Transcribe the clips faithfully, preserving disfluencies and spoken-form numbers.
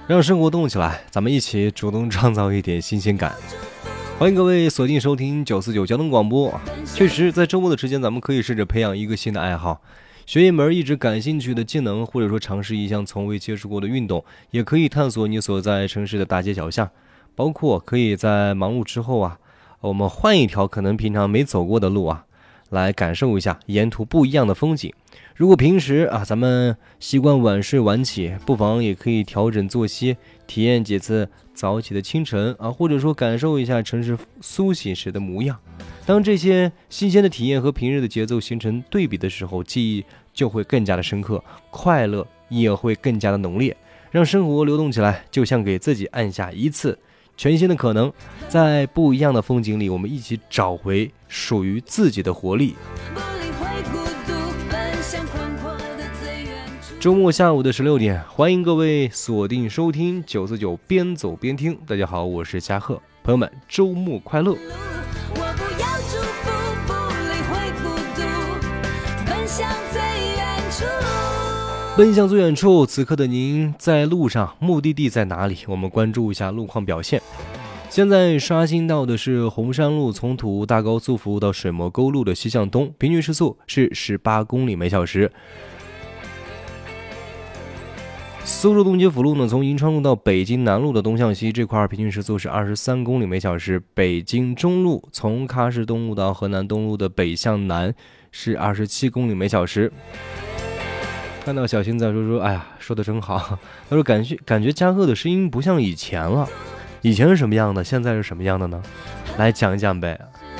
让生活动起来，咱们一起主动创造一点新鲜感。欢迎各位锁定收听九四九交通广播。确实，在周末的时间，咱们可以试着培养一个新的爱好，学一门一直感兴趣的技能，或者说尝试一项从未接触过的运动，也可以探索你所在城市的大街小巷。包括可以在忙碌之后啊，我们换一条可能平常没走过的路啊，来感受一下沿途不一样的风景。如果平时啊咱们习惯晚睡晚起，不妨也可以调整作息，体验几次早起的清晨啊，或者说感受一下城市苏醒时的模样。当这些新鲜的体验和平日的节奏形成对比的时候，记忆就会更加的深刻，快乐也会更加的浓烈。让生活流动起来，就像给自己按下一次全新的可能，在不一样的风景里，我们一起找回属于自己的活力。周末下午的十六点，欢迎各位锁定收听九四九边走边听。大家好，我是嘉贺，朋友们，周末快乐！奔向最远处，此刻的您在路上，目的地在哪里？我们关注一下路况表现。现在刷新到的是红山路从土大高速服务到水磨沟路的西向东，平均时速是十八公里每小时。苏州东街辅路呢，从银川路到北京南路的东向西这块平均时速是二十三公里每小时。北京中路从喀什东路到河南东路的北向南是二十七公里每小时。看到小新在说说，哎呀，说的真好。他说感觉感觉嘉贺的声音不像以前了，以前是什么样的，现在是什么样的呢？来讲一讲呗。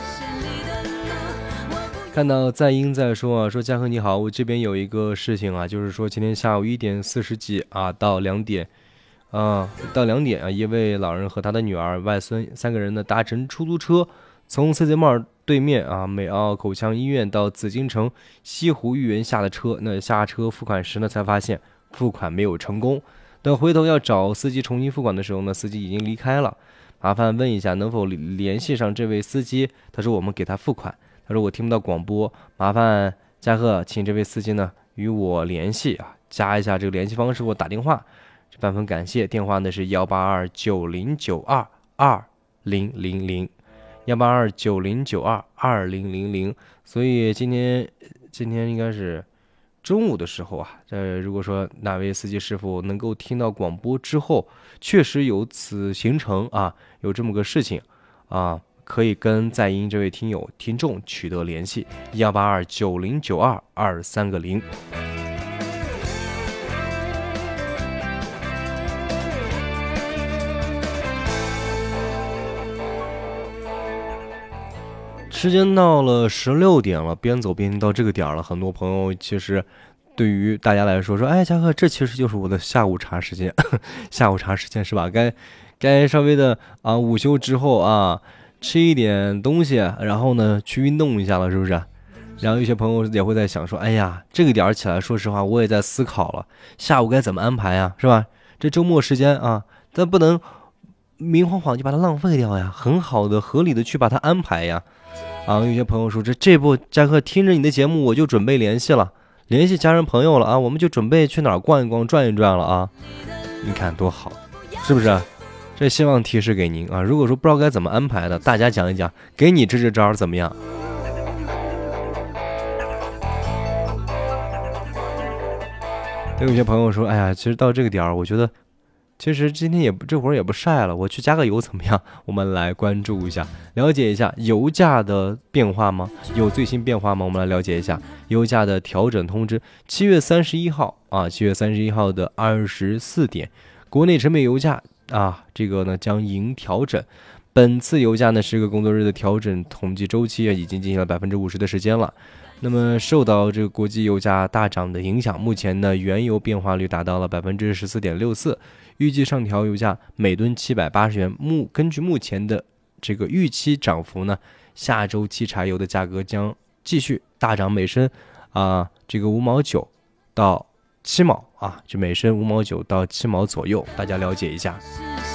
看到在英在说啊，说嘉禾你好，我这边有一个事情啊，就是说今天下午一点四十几啊到两点啊到两点啊，一位老人和他的女儿、外孙三个人呢搭乘出租车，从 C C 帽对面啊美奥口腔医院到紫禁城西湖御园下的车，那下车付款时呢才发现付款没有成功，等回头要找司机重新付款的时候呢，司机已经离开了。麻烦问一下能否联系上这位司机？他说我们给他付款。他说我听不到广播，麻烦嘉贺请这位司机呢与我联系啊，加一下这个联系方式，我打电话，万分感谢。电话呢是幺八二九零九二二零零零，幺八二九零九二二零零零。所以今天今天应该是中午的时候啊，呃，如果说哪位司机师傅能够听到广播之后，确实有此行程啊，有这么个事情啊。可以跟在英这位听友听众取得联系，幺八二九零九二二三个零。时间到了十六点了，边走边听到这个点了，很多朋友其实对于大家来说说，哎，嘉贺，这其实就是我的下午茶时间，下午茶时间是吧？该该稍微的啊，午休之后啊。吃一点东西，然后呢去运动一下了，是不是？然后有些朋友也会在想说，哎呀，这个点起来，说实话我也在思考了，下午该怎么安排呀，是吧？这周末时间啊，咱不能明晃晃就把它浪费掉呀，很好的合理的去把它安排呀。啊，有些朋友说，这这不嘉贺听着你的节目，我就准备联系了，联系家人朋友了啊，我们就准备去哪儿逛一逛转一转了啊，你看多好，是不是？这希望提示给您啊！如果说不知道该怎么安排的，大家讲一讲，给你支支招怎么样？有些朋友说：“哎呀，其实到这个点儿，我觉得其实今天也不这会儿也不晒了，我去加个油怎么样？”我们来关注一下，了解一下油价的变化吗？有最新变化吗？我们来了解一下油价的调整通知。七月三十一号啊，七月三十一号的二十四点，国内成品油价。啊，这个呢将迎调整。本次油价呢十个工作日的调整统计周期已经进行了百分之五十的时间了。那么受到这个国际油价大涨的影响，目前呢原油变化率达到了百分之十四点六四，预计上调油价每吨七百八十元。目根据目前的这个预期涨幅呢，下周汽柴油的价格将继续大涨，每升啊这个五毛九到七毛啊，就每升五毛九到七毛左右，大家了解一下。